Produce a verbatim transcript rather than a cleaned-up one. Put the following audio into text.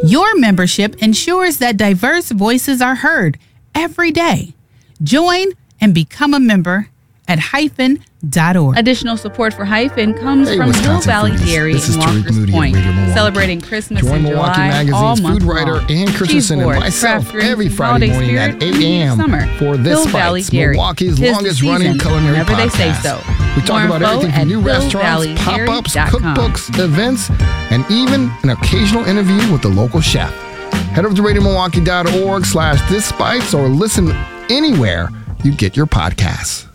Your membership ensures that diverse voices are heard every day. Join and become a member at hyphen dot org. Additional support for Hyphen comes Hey, from Hill Wisconsin Valley Foodies. Dairy This in is Tariq Walker's Moody of Point, Radio Milwaukee. celebrating Christmas Join in Milwaukee July all Magazine's month food writer long. Ann Christensen Cheese and boards, myself craft drinks, every and Friday holiday morning spirit at eight in a.m. summer. for This Hill Valley Bites, Dairy. Milwaukee's Tis the longest running season, culinary whenever they say podcast. so. We talk More about info everything from at new hill restaurants, valley dairy pop-ups, dot com. cookbooks, events, and even an occasional interview with the local chef. Head over to radio milwaukee dot org slash this bites or listen anywhere you get your podcasts.